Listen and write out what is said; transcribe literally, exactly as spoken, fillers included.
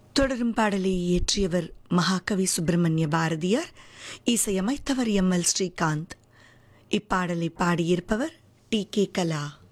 தொடரும் பாடலை இயற்றியவர் மகாகவி சுப்பிரமணிய பாரதியார், இசையமைத்தவர் எம் எல் ஸ்ரீகாந்த். இப்பாடலை பாடியிருப்பவர் டி கே கலா.